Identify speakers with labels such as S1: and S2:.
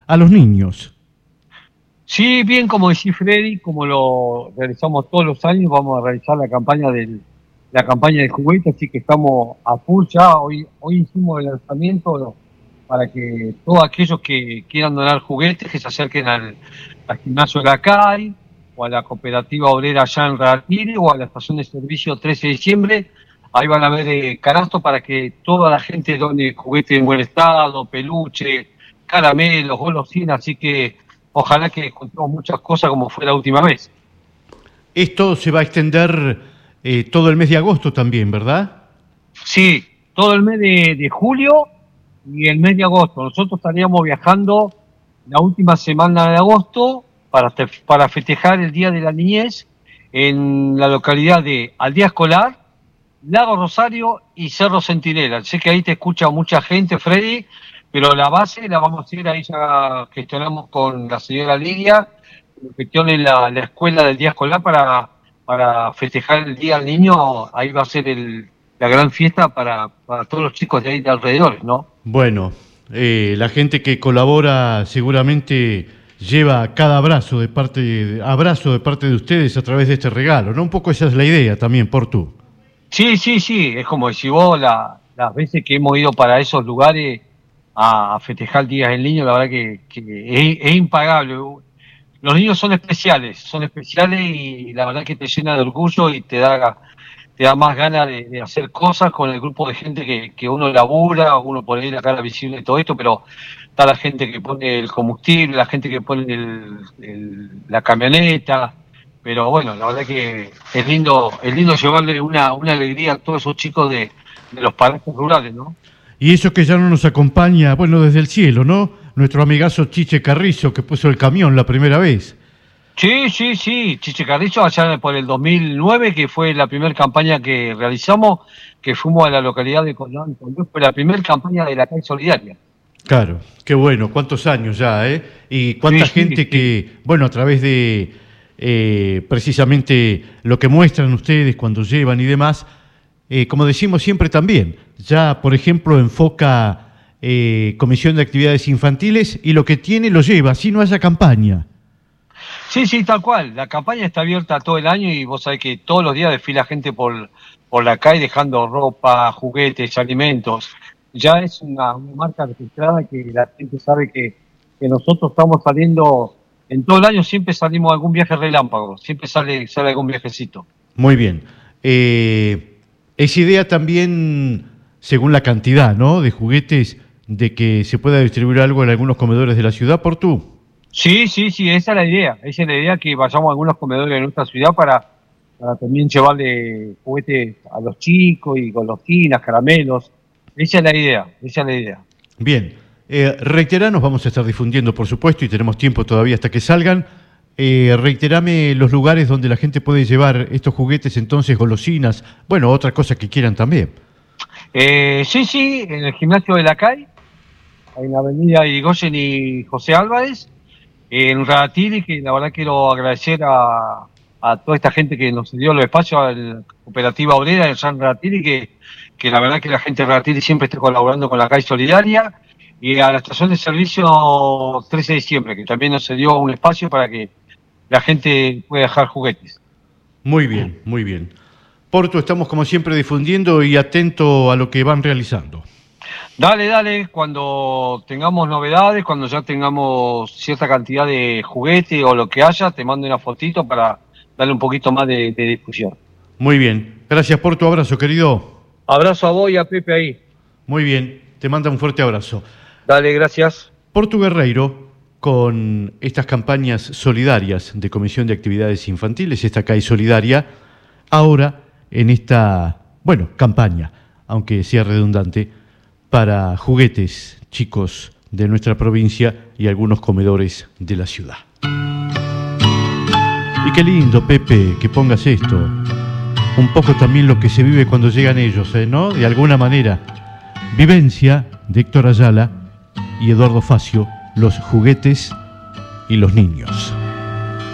S1: a los niños.
S2: Sí, bien, como decía Freddy, como lo realizamos todos los años, vamos a realizar la campaña de juguetes, así que estamos a full ya. Hoy hicimos el lanzamiento para que todos aquellos que quieran donar juguetes, que se acerquen al gimnasio de la CAI, o a la cooperativa obrera allá en Ratire, o a la estación de servicio 13 de diciembre. Ahí van a ver canastos para que toda la gente done juguetes en buen estado, peluche, caramelos, golosinas, así que ojalá que encontremos muchas cosas como fue la última vez.
S1: Esto se va a extender todo el mes de agosto también, ¿verdad?
S2: Sí, todo el mes de julio y el mes de agosto. Nosotros estaríamos viajando la última semana de agosto para festejar el Día de la Niñez en la localidad de Aldea Escolar, Lago Rosario y Cerro Centinela. Sé que ahí te escucha mucha gente, Freddy, pero la base la vamos a hacer, ahí ya gestionamos con la señora Lidia, que gestione la escuela del día escolar para festejar el Día del Niño. Ahí va a ser la gran fiesta para todos los chicos de ahí de alrededor, ¿no?
S1: Bueno, la gente que colabora seguramente lleva cada abrazo de parte de ustedes a través de este regalo, ¿no? Un poco esa es la idea también, Portu.
S2: Sí, es como decís vos, las veces que hemos ido para esos lugares a festejar el Día del Niño, la verdad que es impagable. Los niños son especiales y la verdad que te llena de orgullo y te da más ganas de hacer cosas con el grupo de gente que uno labura, uno pone ahí la cara visible de todo esto, pero está la gente que pone el combustible, la gente que pone la camioneta, pero bueno, la verdad que es lindo llevarle una alegría a todos esos chicos de los parajes rurales, ¿no?
S1: Y eso que ya no nos acompaña, bueno, desde el cielo, ¿no? Nuestro amigazo Chiche Carrizo, que puso el camión la primera vez.
S2: Sí, Chiche Carrizo, allá por el 2009, que fue la primera campaña que realizamos, que fuimos a la localidad de Colón, fue la primera campaña de la CAI Solidaria.
S1: Claro, qué bueno, cuántos años ya, ¿eh? Y cuánta gente que, bueno, a través de precisamente lo que muestran ustedes cuando llevan y demás, como decimos siempre también, ya, por ejemplo, enfoca Comisión de Actividades Infantiles y lo que tiene lo lleva, así no haya campaña.
S2: Sí, tal cual. La campaña está abierta todo el año y vos sabés que todos los días desfila gente por la calle dejando ropa, juguetes, alimentos. Ya es una marca registrada que la gente sabe que nosotros estamos saliendo, en todo el año siempre salimos a algún viaje relámpago, siempre sale algún viajecito.
S1: Muy bien. Es idea también, según la cantidad, ¿no?, de juguetes, de que se pueda distribuir algo en algunos comedores de la ciudad, por tú.
S2: Sí, esa es la idea. Esa es la idea, que vayamos a algunos comedores de nuestra ciudad para también llevarle juguetes a los chicos y golosinas, caramelos. Esa es la idea.
S1: Bien, reiteranos, vamos a estar difundiendo, por supuesto, y tenemos tiempo todavía hasta que salgan. Reiterame los lugares donde la gente puede llevar estos juguetes, entonces, golosinas, bueno, otra cosa que quieran también.
S2: Sí, en el gimnasio de la CAI, en la avenida Irigoyen y José Álvarez. En Ratiri, que la verdad quiero agradecer a toda esta gente que nos dio los espacios, a la cooperativa obrera de San Ratiri, que la verdad que la gente de Ratiri siempre está colaborando con la CAI Solidaria, y a la estación de servicio 13 de diciembre, que también nos dio un espacio para que la gente pueda dejar juguetes.
S1: Muy bien, muy bien. Porto, estamos como siempre difundiendo y atento a lo que van realizando.
S2: Dale, cuando tengamos novedades, cuando ya tengamos cierta cantidad de juguete o lo que haya, te mando una fotito para darle un poquito más de difusión.
S1: Muy bien, gracias por tu abrazo, querido.
S2: Abrazo a vos y a Pepe ahí.
S1: Muy bien, te manda un fuerte abrazo.
S2: Dale, gracias.
S1: Portu Guerreiro, con estas campañas solidarias de Comisión de Actividades Infantiles, esta CAI Solidaria, ahora en esta, campaña, aunque sea redundante, para juguetes chicos de nuestra provincia y algunos comedores de la ciudad. Y qué lindo, Pepe, que pongas esto. Un poco también lo que se vive cuando llegan ellos, ¿no? De alguna manera. Vivencia de Héctor Ayala y Eduardo Facio, los juguetes y los niños.